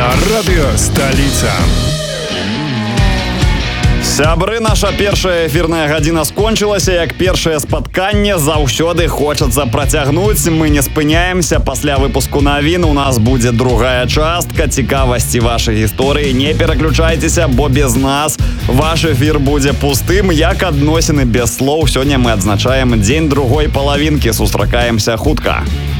на радыё Сталіца. Сябры, наша першая эфірная гадзіна скончылася. Як першае спатканне заўсёды хочацца працягнуць. Мы не спыняемся. Пасля выпуску навін у нас будзе другая частка цікавасці вашай гісторыі. Не пераключайцеся, бо без нас ваш эфір будзе пустым, як адносіны без слоў. Сёння мы адзначаем дзень другой палавінкі. Сустракаемся хутка.